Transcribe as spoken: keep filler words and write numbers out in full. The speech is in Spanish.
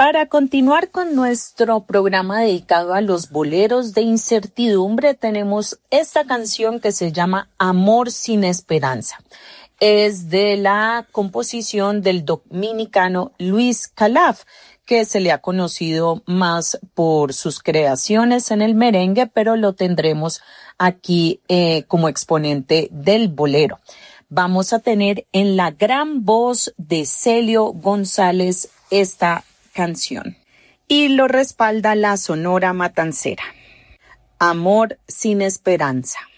Para continuar con nuestro programa dedicado a los boleros de incertidumbre, tenemos esta canción que se llama Amor sin Esperanza. Es de la composición del dominicano Luis Calaf, que se le ha conocido más por sus creaciones en el merengue, pero lo tendremos aquí eh, como exponente del bolero. Vamos a tener en la gran voz de Celio González esta canción y lo respalda la Sonora Matancera. Amor sin Esperanza.